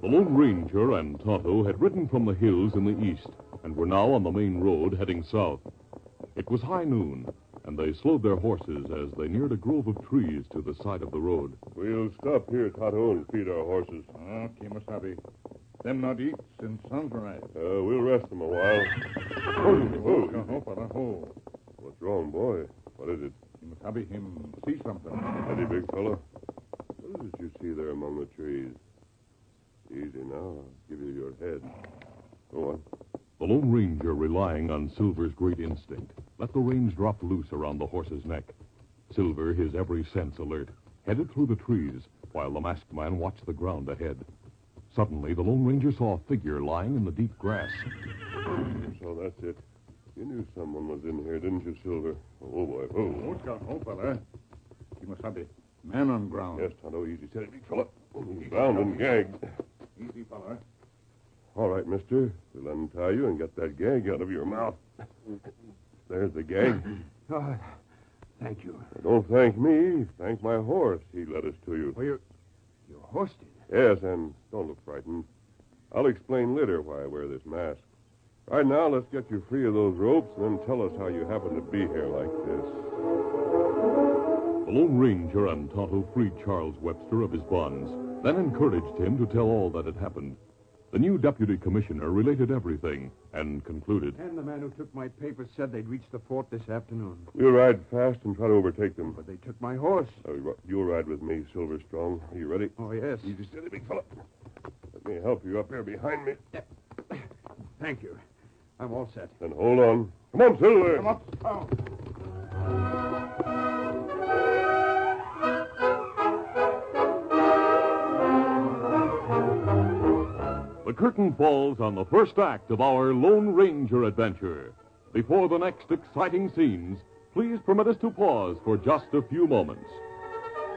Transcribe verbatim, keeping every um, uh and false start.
The Lone Ranger and Tonto had ridden from the hills in the east and were now on the main road heading south. It was high noon, and they slowed their horses as they neared a grove of trees to the side of the road. We'll stop here, Tonto, and feed our horses. Oh, Kimasabi. Them not eat since sunrise. Uh, we'll rest them a while. Oh, oh, oh, oh. What's wrong, boy? What is it? Kimasabi, him see something. Eddie, big fellow. What did you see there among the trees? Easy now. I'll give you your head. Go on. The Lone Ranger, relying on Silver's great instinct, let the reins drop loose around the horse's neck. Silver, his every sense alert, headed through the trees while the masked man watched the ground ahead. Suddenly, the Lone Ranger saw a figure lying in the deep grass. So that's it. You knew someone was in here, didn't you, Silver? Oh, boy. Oh. Oh, oh, fella. Kimasabi. Man on ground. Yes, Tonto. Easy, steady, big fella. He's bound and gagged. Easy, fella. All right, mister. We'll untie you and get that gag out of your mouth. There's the gag. Oh, thank you. Now, don't thank me. Thank my horse. He led us to you. Well, your, your horse did. Yes, and don't look frightened. I'll explain later why I wear this mask. Right now, let's get you free of those ropes, and then tell us how you happen to be here like this. The Lone Ranger and Tonto freed Charles Webster of his bonds, then encouraged him to tell all that had happened. The new deputy commissioner related everything and concluded. And the man who took my papers said they'd reach the fort this afternoon. We'll ride fast and try to overtake them. But they took my horse. Uh, you'll ride with me, Silver Strong. Are you ready? Oh, yes. Easy, steady, big fella. Let me help you up here behind me. Thank you. I'm all set. Then hold on. Come on, Silver. Come up. Oh. The curtain falls on the first act of our Lone Ranger adventure. Before the next exciting scenes, please permit us to pause for just a few moments.